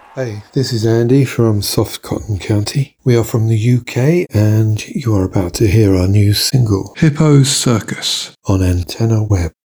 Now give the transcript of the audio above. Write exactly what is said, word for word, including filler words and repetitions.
Hey, this is Andy from Soft Cotton County. We are from the U K, and you are about to hear our new single, Hippo's Circus, on Antenna Web.